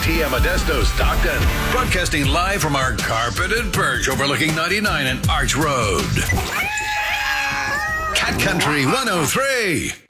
WTM Modesto, Stockton. Broadcasting live from our carpeted perch overlooking 99 and Arch Road. Cat Country 103.